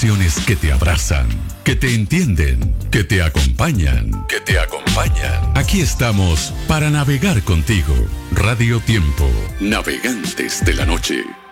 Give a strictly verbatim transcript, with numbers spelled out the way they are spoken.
canciones que te abrazan, que te entienden, que te acompañan, que te acompañan. Aquí estamos para navegar contigo. Radio Tiempo, navegantes de la noche.